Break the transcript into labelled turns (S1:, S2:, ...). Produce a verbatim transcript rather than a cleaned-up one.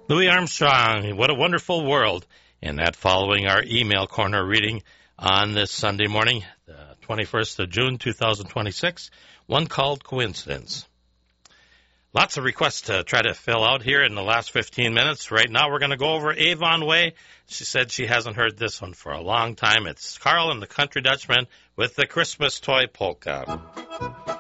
S1: Louis Armstrong, What a Wonderful World. And that following our email corner reading on this Sunday morning, the twenty-first of June, two thousand twenty-six, one called Coincidence. Lots of requests to try to fill out here in the last fifteen minutes. Right now we're going to go over Avon Way. She said she hasn't heard this one for a long time. It's Carl and the Country Dutchman with the Christmas Toy Polka.